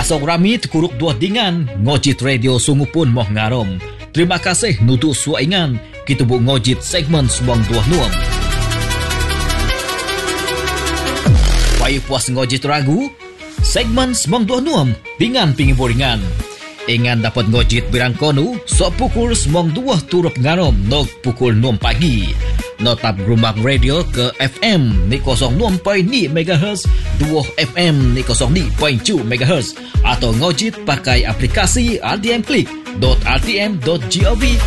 Pasok rami tekuruk dua dingan, ngojit radio sungu pun moh ngarom. Terima kasih nutu suaingan, kita bu ngojit segmen semong dua nuam. Payu puas ngojit ragu, segmen semong dua nuam, dingan pingi boringan. Ingan dapat ngojit birang konu, sok pukul semong dua turut ngarom, nok pukul 6 pagi. Notap rumah radio ke FM ni 06.2 MHz, 2 FM ni 02.2 MHz atau ngojit pakai aplikasi RTM Click.rtm.gov